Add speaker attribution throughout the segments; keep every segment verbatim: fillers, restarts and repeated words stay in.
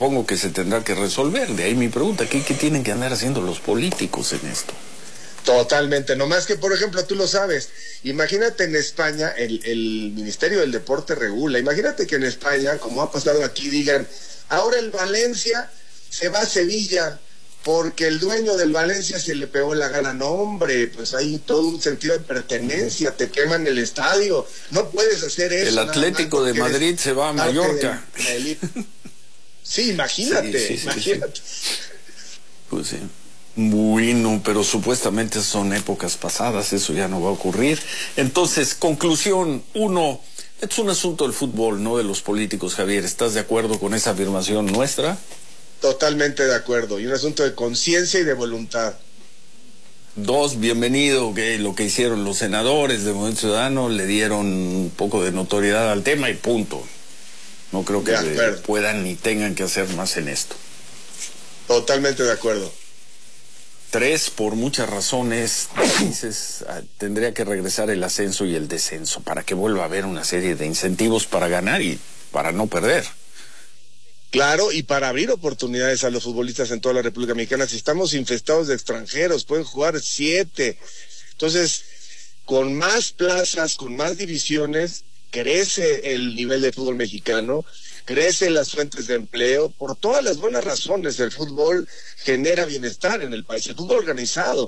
Speaker 1: supongo que se tendrá que resolver. De ahí mi pregunta, ¿qué, qué tienen que andar haciendo los políticos en esto?
Speaker 2: Totalmente, nomás que, por ejemplo, tú lo sabes, imagínate en España, el, el Ministerio del Deporte regula, imagínate que en España, como ha pasado aquí, digan, ahora el Valencia se va a Sevilla, porque el dueño del Valencia se le pegó la gana. No, hombre, pues hay todo un sentido de pertenencia, te queman el estadio, no puedes hacer eso.
Speaker 1: El Atlético de Madrid se va a Mallorca.
Speaker 2: De, de sí, imagínate, sí, sí, sí, imagínate.
Speaker 1: Sí. Pues sí. Bueno, pero supuestamente son épocas pasadas, eso ya no va a ocurrir. Entonces, conclusión, uno, es un asunto del fútbol, no de los políticos, Javier. ¿Estás de acuerdo con esa afirmación nuestra?
Speaker 2: Totalmente de acuerdo, y un asunto de conciencia y de voluntad.
Speaker 1: Dos, bienvenido, que lo que hicieron los senadores de Movimiento Ciudadano le dieron un poco de notoriedad al tema y punto. No creo que puedan ni tengan que hacer más en esto.
Speaker 2: Totalmente de acuerdo.
Speaker 1: Tres, por muchas razones, dices, tendría que regresar el ascenso y el descenso para que vuelva a haber una serie de incentivos para ganar y para no perder.
Speaker 2: Claro, y para abrir oportunidades a los futbolistas en toda la República Mexicana. Si estamos infestados de extranjeros, pueden jugar siete. Entonces, con más plazas, con más divisiones, crece el nivel de fútbol mexicano, crecen las fuentes de empleo, por todas las buenas razones. El fútbol genera bienestar en el país, el fútbol organizado.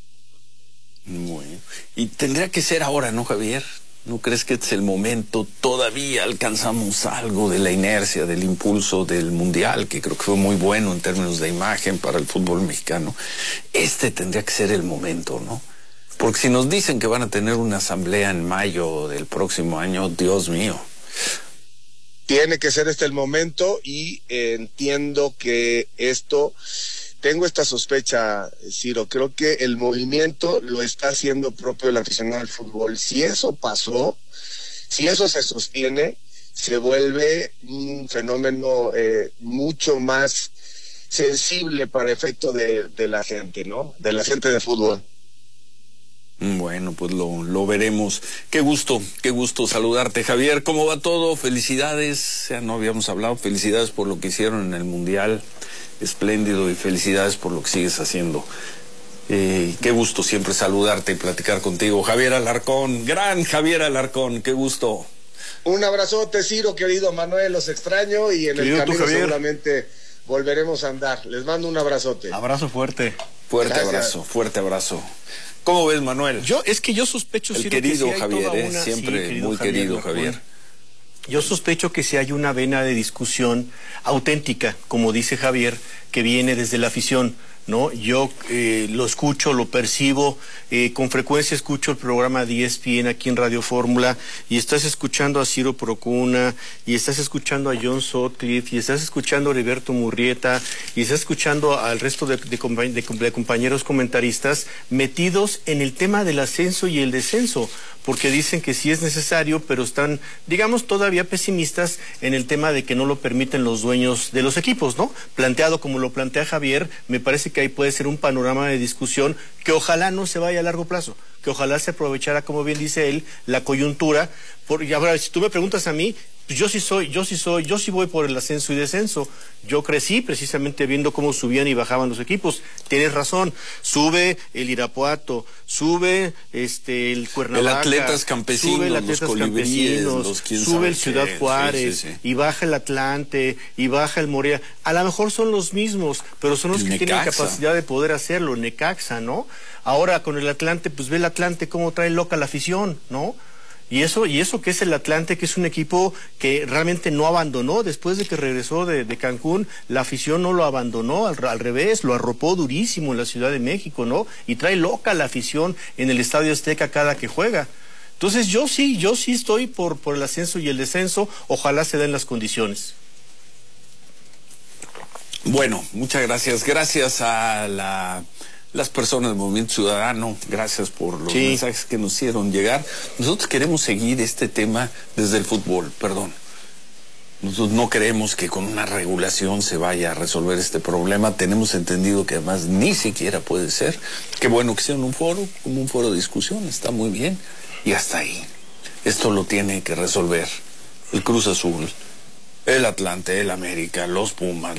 Speaker 1: Bueno, y tendría que ser ahora, ¿no, Javier? ¿No crees que es el momento? Todavía alcanzamos algo de la inercia, del impulso del Mundial, que creo que fue muy bueno en términos de imagen para el fútbol mexicano. Este tendría que ser el momento, ¿no? Porque si nos dicen que van a tener una asamblea en mayo del próximo año, Dios mío.
Speaker 2: Tiene que ser este el momento y eh, entiendo que esto, tengo esta sospecha, Ciro, creo que el movimiento lo está haciendo propio el aficionado al fútbol. Si eso pasó, si eso se sostiene, se vuelve un fenómeno eh, mucho más sensible para efecto de, de la gente, ¿no? De la gente de fútbol.
Speaker 1: Bueno, pues lo, lo veremos. Qué gusto, qué gusto saludarte, Javier. ¿Cómo va todo? Felicidades, ya no habíamos hablado, felicidades por lo que hicieron en el Mundial, espléndido, y felicidades por lo que sigues haciendo. Eh, qué gusto siempre saludarte y platicar contigo. Javier Alarcón, gran Javier Alarcón, qué gusto.
Speaker 2: Un abrazote, Ciro, querido Manuel, los extraño y en querido el camino seguramente volveremos a andar. Les mando un abrazote.
Speaker 3: Abrazo fuerte.
Speaker 1: Fuerte Gracias. abrazo, fuerte abrazo. ¿Cómo ves, Manuel?
Speaker 3: Yo, es que yo sospecho...
Speaker 1: El querido que sí Javier, eh, una... siempre sí, querido muy Javier, querido Javier.
Speaker 3: Yo sospecho que si hay una vena de discusión auténtica, como dice Javier, que viene desde la afición, ¿no? Yo eh, lo escucho, lo percibo, eh, con frecuencia escucho el programa de E S P N aquí en Radio Fórmula, y estás escuchando a Ciro Procuna, y estás escuchando a John Sutcliffe, y estás escuchando a Heriberto Murrieta, y estás escuchando al resto de, de, de, de compañeros comentaristas metidos en el tema del ascenso y el descenso, porque dicen que sí es necesario, pero están, digamos, todavía pesimistas en el tema de que no lo permiten los dueños de los equipos, ¿no? Planteado como lo plantea Javier, me parece que ahí puede ser un panorama de discusión que ojalá no se vaya a largo plazo, que ojalá se aprovechara, como bien dice él, la coyuntura. Por, y ahora, si tú me preguntas a mí, yo sí soy, yo sí soy, yo sí voy por el ascenso y descenso. Yo crecí precisamente viendo cómo subían y bajaban los equipos. Tienes razón, sube el Irapuato, sube este el Cuernavaca,
Speaker 1: el Atletas Campesinos,
Speaker 3: sube el Atletas
Speaker 1: los Colibríes,
Speaker 3: Campesinos,
Speaker 1: los
Speaker 3: sube el Ciudad
Speaker 1: qué.
Speaker 3: Juárez,
Speaker 1: sí, sí, sí.
Speaker 3: y baja el Atlante, y baja el Morelia. A lo mejor son los mismos, pero son los
Speaker 1: el
Speaker 3: que
Speaker 1: Necaxa.
Speaker 3: tienen capacidad de poder hacerlo. Necaxa, ¿no? Ahora con el Atlante, pues ve el Atlante cómo trae loca la afición, ¿no? Y eso, y eso que es el Atlante, que es un equipo que realmente no abandonó, después de que regresó de, de Cancún, la afición no lo abandonó, al, al revés, lo arropó durísimo en la Ciudad de México, ¿no? Y trae loca la afición en el Estadio Azteca cada que juega. Entonces yo sí, yo sí estoy por, por el ascenso y el descenso, ojalá se den las condiciones.
Speaker 1: Bueno, muchas gracias. Gracias a la... las personas del Movimiento Ciudadano, gracias por los sí. mensajes que nos hicieron llegar. Nosotros queremos seguir este tema desde el fútbol, perdón. Nosotros no creemos que con una regulación se vaya a resolver este problema. Tenemos entendido que además ni siquiera puede ser. Qué bueno que sea en un foro, como un foro de discusión, está muy bien. Y hasta ahí. Esto lo tiene que resolver el Cruz Azul, el Atlante, el América, los Pumas,